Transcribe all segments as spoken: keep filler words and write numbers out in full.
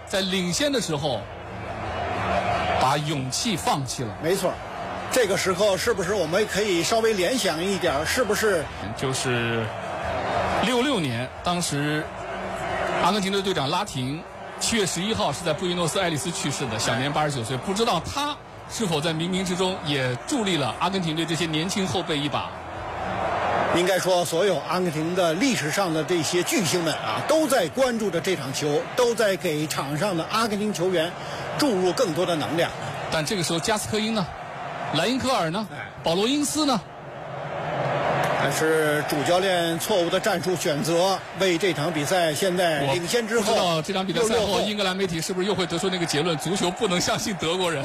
在领先的时候把勇气放弃了。 没错，这个时候是不是我们可以稍微联想一点，是不是就是六六年，当时阿根廷的队长拉廷七月十一号是在布宜诺斯艾利斯去世的，享年八十九岁。不知道他是否在冥冥之中也助力了阿根廷队这些年轻后辈一把。 应该说，所有阿根廷的历史上的这些巨星们啊，都在关注着这场球，都在给场上的阿根廷球员注入更多的能量。 但这个时候，加斯科因呢，莱因科尔呢，保罗因斯呢？ 但是主教练错误的战术选择，为这场比赛现在领先之后， 不知道这场比赛赛后，英格兰媒体是不是又会得出那个结论：足球不能相信德国人。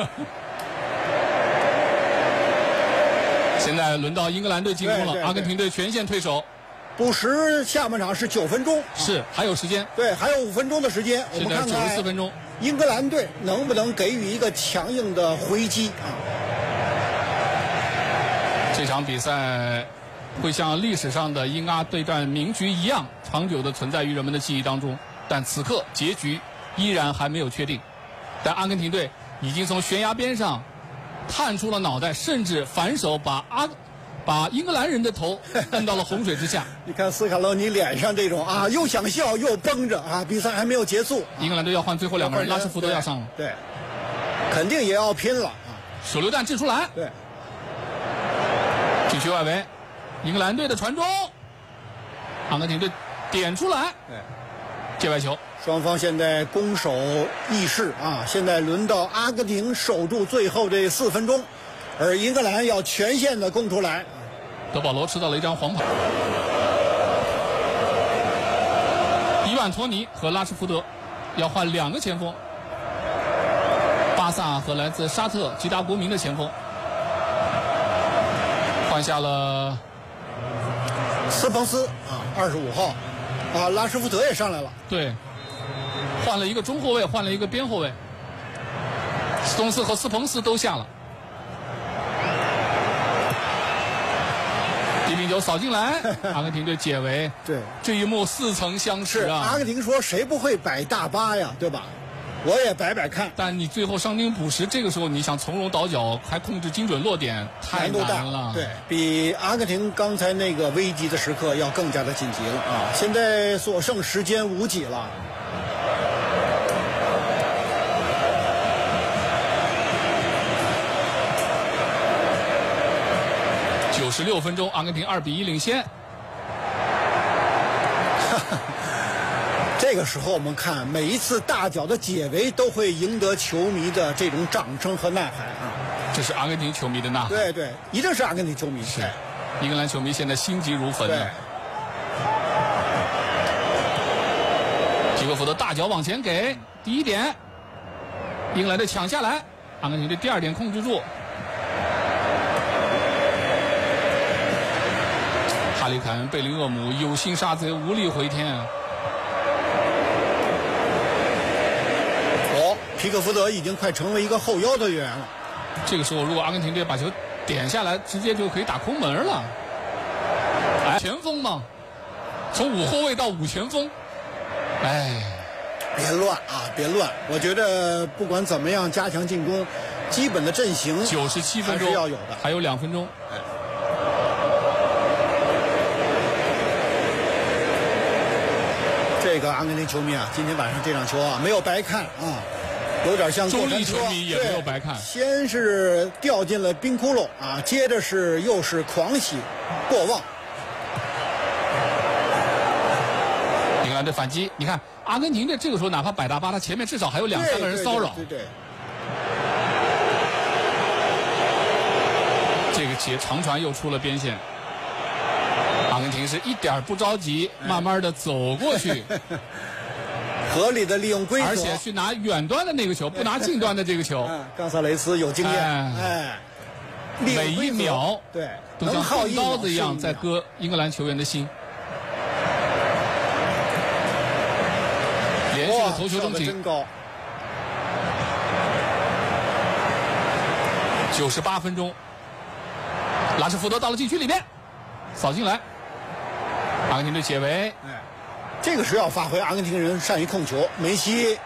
现在轮到英格兰队进攻了， 对对对， 阿根廷队全线退守。 补时下半场是九分钟， 是还有时间。 对，还有五分钟的时间，我们看看九十四分钟， 英格兰队能不能给予一个强硬的回击啊？ 这场比赛会像历史上的英阿对战名局一样，长久的存在于人们的记忆当中。但此刻结局依然还没有确定。但阿根廷队已经从悬崖边上探出了脑袋，甚至反手把阿把英格兰人的头摁到了洪水之下。 你看斯卡罗尼脸上这种啊，又想笑又绷着啊，比赛还没有结束。 英格兰队要换最后两个人，拉什福德要上了， 对，肯定也要拼了啊！ 手榴弹掷出来， 对， 禁区外围，英格兰队的传中，阿根廷队点出来， 对， 界外球。 双方现在攻守易势啊，现在轮到阿根廷守住最后这四分钟，而英格兰要全线的攻出来。 德保罗吃到了一张黄牌。伊万托尼和拉什福德要换两个前锋，巴萨和来自沙特吉达国民的前锋，换下了斯彭斯啊，二十五号啊，拉什福德也上来了。 对，换了一个中后卫，换了一个边后卫，斯通斯和斯彭斯都下了。低平球扫进来，阿根廷队解围。 对， 这一幕似曾相识啊！ 阿根廷说谁不会摆大巴呀，对吧？我也摆摆看。 但你最后伤停补时，这个时候你想从容倒脚，还控制精准落点，太难了。 对，比阿根廷刚才那个危急的时刻要更加的紧急了啊！现在所剩时间无几了。 九十六分钟，阿根廷二比一领先。 这个时候我们看，每一次大脚的解围都会赢得球迷的这种掌声和呐喊啊！ 这是阿根廷球迷的呐喊。 对对，一定是阿根廷球迷。 是，英格兰球迷现在心急如焚了。皮克福德大脚往前给第一点，英格兰队抢下来，阿根廷队第二点控制住。哈里坎贝林厄姆有心杀贼，无力回天啊！ 哦，皮克福德已经快成为一个后腰的球员了。 这个时候，如果阿根廷队把球点下来，直接就可以打空门了。哎，前锋嘛，从五后卫到五前锋，哎， 别乱啊，别乱！我觉得不管怎么样，加强进攻，基本的阵型九十七分钟还是要有的， 还有两分钟。 哎，这个阿根廷球迷啊，今天晚上这场球啊没有白看啊，有点像中立球迷也没有白看。 先是掉进了冰窟窿啊，接着是又是狂喜过望。 英格兰队反击，你看阿根廷队这个时候哪怕摆大巴，他前面至少还有两三个人骚扰。 对对对对对。 这个节长传又出了边线。阿根廷是一点不着急，慢慢的走过去， 合理的利用规则， 而且去拿远端的那个球，不拿近端的这个球。 冈萨雷斯有经验，哎， 每一秒对都像钝刀子一样在割英格兰球员的心。连续的头球争顶， 真高。 九十八分钟，拉什福德到了禁区里面，扫进来。阿根廷队解围， 哎，这个是要发挥阿根廷人善于控球。梅西